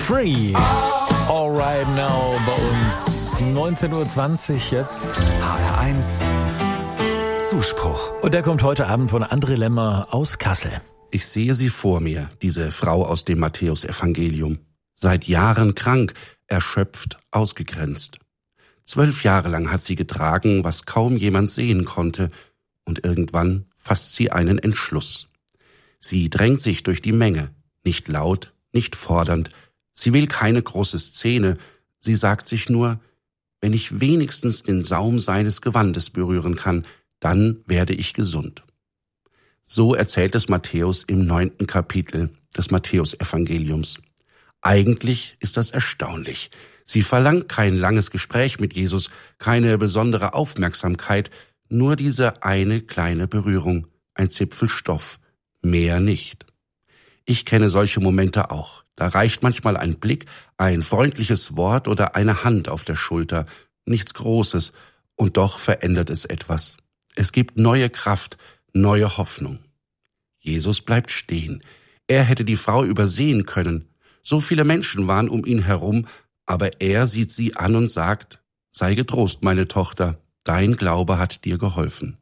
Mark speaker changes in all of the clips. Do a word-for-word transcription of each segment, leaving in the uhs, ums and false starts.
Speaker 1: Free. Alright now bei uns. neunzehn Uhr zwanzig jetzt.
Speaker 2: H R eins Zuspruch.
Speaker 1: Und der kommt heute Abend von André Lemmer aus Kassel.
Speaker 3: Ich sehe sie vor mir, diese Frau aus dem Matthäusevangelium. Seit Jahren krank, erschöpft, ausgegrenzt. Zwölf Jahre lang hat sie getragen, was kaum jemand sehen konnte. Und irgendwann fasst sie einen Entschluss. Sie drängt sich durch die Menge, nicht laut, nicht fordernd. Sie will keine große Szene. Sie sagt sich nur, wenn ich wenigstens den Saum seines Gewandes berühren kann, dann werde ich gesund. So erzählt es Matthäus im neunten Kapitel des Matthäusevangeliums. Eigentlich ist das erstaunlich. Sie verlangt kein langes Gespräch mit Jesus, keine besondere Aufmerksamkeit, nur diese eine kleine Berührung, ein Zipfel Stoff, mehr nicht. Ich kenne solche Momente auch. Da reicht manchmal ein Blick, ein freundliches Wort oder eine Hand auf der Schulter, nichts Großes, und doch verändert es etwas. Es gibt neue Kraft, neue Hoffnung. Jesus bleibt stehen. Er hätte die Frau übersehen können. So viele Menschen waren um ihn herum, aber er sieht sie an und sagt, sei getrost, meine Tochter, dein Glaube hat dir geholfen.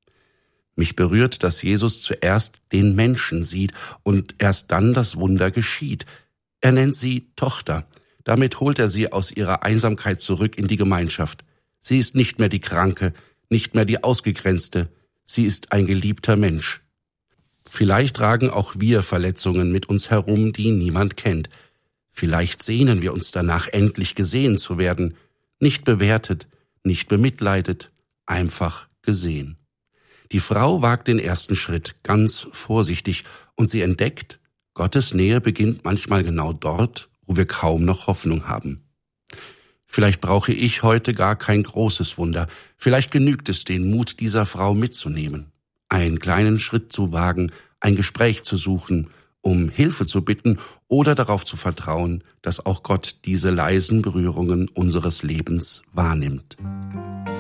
Speaker 3: Mich berührt, dass Jesus zuerst den Menschen sieht und erst dann das Wunder geschieht. Er nennt sie Tochter. Damit holt er sie aus ihrer Einsamkeit zurück in die Gemeinschaft. Sie ist nicht mehr die Kranke, nicht mehr die Ausgegrenzte. Sie ist ein geliebter Mensch. Vielleicht tragen auch wir Verletzungen mit uns herum, die niemand kennt. Vielleicht sehnen wir uns danach, endlich gesehen zu werden, nicht bewertet, nicht bemitleidet, einfach gesehen. Die Frau wagt den ersten Schritt, ganz vorsichtig, und sie entdeckt, Gottes Nähe beginnt manchmal genau dort, wo wir kaum noch Hoffnung haben. Vielleicht brauche ich heute gar kein großes Wunder, vielleicht genügt es, den Mut dieser Frau mitzunehmen, einen kleinen Schritt zu wagen, ein Gespräch zu suchen, um Hilfe zu bitten oder darauf zu vertrauen, dass auch Gott diese leisen Berührungen unseres Lebens wahrnimmt.